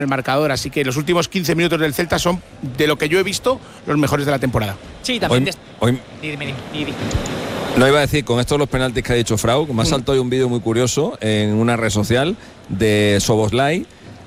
el marcador, así que los últimos 15 minutos del Celta son, de lo que yo he visto, los mejores de la temporada. Sí, también. Dime. No, iba a decir, con estos los penaltis que ha dicho Frau, que me ha saltado hoy un vídeo muy curioso en una red social de Szoboszlai.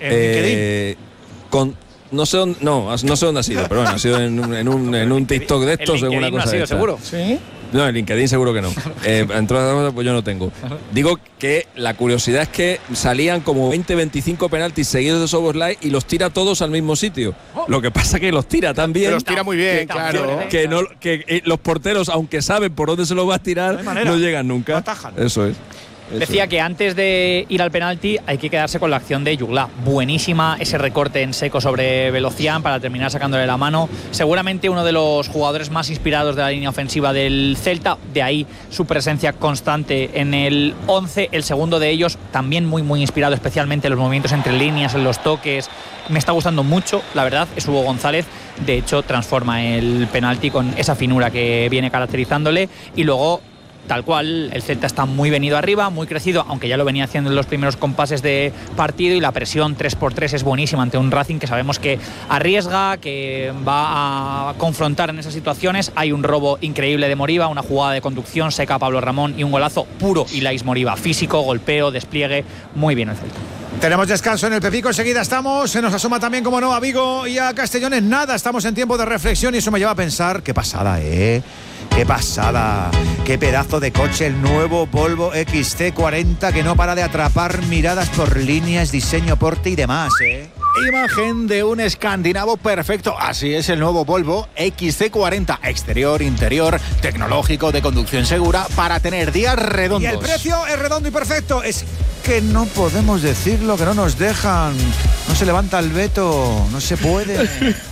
No sé dónde ha sido, pero bueno, ha sido en un TikTok de estos, en una cosa sido, seguro. ¿Sí? No, en LinkedIn seguro que no. Entonces, pues yo no tengo. Digo que la curiosidad es que salían como 20-25 penaltis seguidos de Szoboszlai y los tira todos al mismo sitio. Lo que pasa que los tira tan bien. Los tira muy bien, claro. Que los porteros, aunque saben por dónde se los va a tirar, no llegan nunca. Atajan. Eso es. Decía que antes de ir al penalti hay que quedarse con la acción de Jugla. Buenísima ese recorte en seco sobre Velocián para terminar sacándole la mano. Seguramente uno de los jugadores más inspirados de la línea ofensiva del Celta. De ahí su presencia constante en el 11. El segundo de ellos también muy inspirado, especialmente en los movimientos entre líneas, en los toques. Me está gustando mucho, la verdad, es Hugo González. De hecho, transforma el penalti con esa finura que viene caracterizándole. Y luego, tal cual, el Celta está muy venido arriba, muy crecido, aunque ya lo venía haciendo en los primeros compases de partido, y la presión 3x3 es buenísima ante un Racing que sabemos que arriesga, que va a confrontar en esas situaciones. Hay un robo increíble de Moriba, una jugada de conducción seca a Pablo Ramón y un golazo puro Ilais Moriba, físico, golpeo, despliegue, muy bien el Celta. Tenemos descanso en el Pepico, enseguida estamos, se nos asoma también, como no, a Vigo y a Castellón. En nada, estamos en tiempo de reflexión y eso me lleva a pensar, qué pasada, qué pasada, qué pedazo de coche el nuevo Volvo XC40, que no para de atrapar miradas por líneas, diseño, porte y demás, Imagen de un escandinavo perfecto. Así es el nuevo Volvo XC40. Exterior, interior, tecnológico, de conducción segura, para tener días redondos. Y el precio es redondo y perfecto. Es que no podemos decirlo, que no nos dejan. No se levanta el veto, no se puede.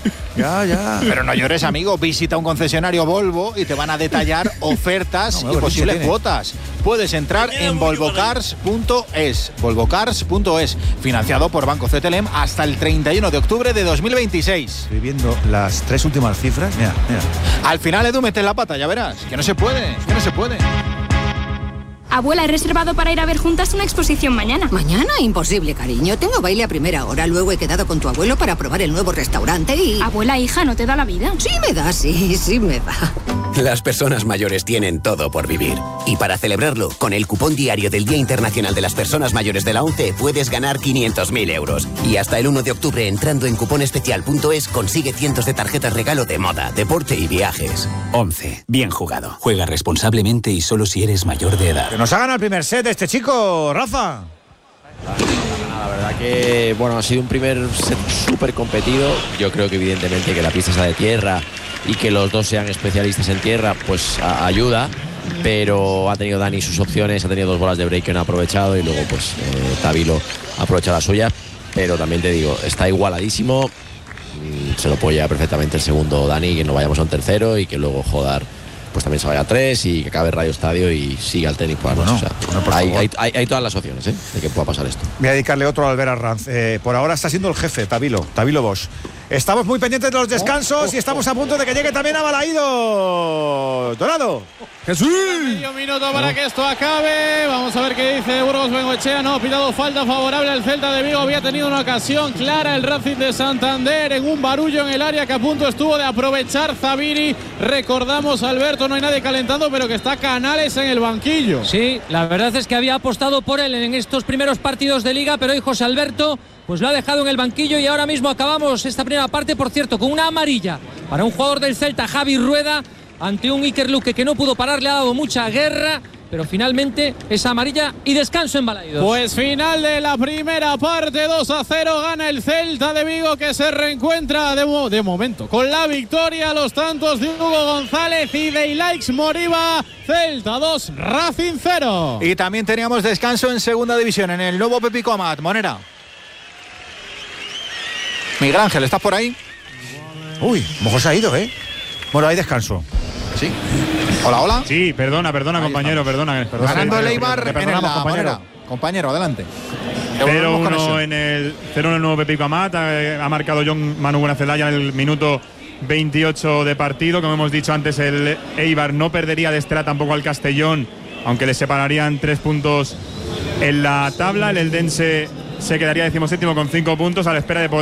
Ya. Pero no llores, amigo. Visita un concesionario Volvo y te van a detallar ofertas y posibles cuotas. Puedes entrar en volvocars.es. Volvocars.es. Financiado por Banco CTLM hasta el 31 de octubre de 2026. Estoy viendo las 3 últimas cifras. Mira. Al final, Edu, mete la pata, ya verás. Que no se puede. Abuela, he reservado para ir a ver juntas una exposición mañana. ¿Mañana? Imposible, cariño. Tengo baile a primera hora. Luego he quedado con tu abuelo para probar el nuevo restaurante y... Abuela, hija, ¿no te da la vida? Sí me da, sí me da. Las personas mayores tienen todo por vivir. Y para celebrarlo, con el cupón diario del Día Internacional de las Personas Mayores de la ONCE puedes ganar 500.000 euros. Y hasta el 1 de octubre, entrando en cuponespecial.es, consigue cientos de tarjetas regalo de moda, deporte y viajes. ONCE. Bien jugado. Juega responsablemente y solo si eres mayor de edad. Nos ha ganado el primer set este chico, Rafa. La verdad que, bueno, ha sido un primer set súper competido. Yo creo que evidentemente que la pista sea de tierra y que los dos sean especialistas en tierra, pues ayuda. Pero ha tenido Dani sus opciones, ha tenido 2 bolas de break que no ha aprovechado y luego pues Tavilo aprovecha la suya. Pero también te digo, está igualadísimo. Se lo puede llevar perfectamente el segundo Dani, que no vayamos a un tercero y que luego Jodar pues también se vaya a 3 y que acabe el Radio Estadio y siga el tenis por la noche. Hay todas las opciones de que pueda pasar esto. Voy a dedicarle otro a Albert Arranz. Por ahora está siendo el jefe, Tavilo Bosch. Estamos muy pendientes de los descansos y estamos a punto de que llegue también a Balaído. Dorado. ¡Jesús! Medio minuto para que esto acabe. Vamos a ver qué dice Burgos Bengoechea. No, pitado falta favorable al Celta de Vigo. Había tenido una ocasión clara el Racing de Santander en un barullo en el área que a punto estuvo de aprovechar Zabiri. Recordamos, Alberto, no hay nadie calentando, pero que está Canales en el banquillo. Sí, la verdad es que había apostado por él en estos primeros partidos de Liga, pero hoy José Alberto pues lo ha dejado en el banquillo y ahora mismo acabamos esta primera parte, por cierto, con una amarilla para un jugador del Celta, Javi Rueda, ante un Iker Luque que no pudo parar, le ha dado mucha guerra, pero finalmente esa amarilla y descanso en Balaidos. Pues final de la primera parte, 2-0, gana el Celta de Vigo, que se reencuentra de momento con la victoria. Los tantos de Hugo González y de Ilais Moriba. Celta 2, Racing 0. Y también teníamos descanso en segunda división en el nuevo Pepico Amat. Monera. Miguel Ángel, ¿estás por ahí? Uy, mejor se ha ido, Bueno, hay descanso. Sí. Hola. Sí, perdona, compañero, perdona. Ganando el Eibar en la Monera. Compañero, adelante. 0-1 en el nuevo Pepico Amat. Ha marcado John Manu Buenacelaya en el minuto 28 de partido. Como hemos dicho antes, el Eibar no perdería de Estela tampoco al Castellón, aunque le separarían 3 puntos en la tabla. El Eldense se quedaría 17º con 5 puntos a la espera de poder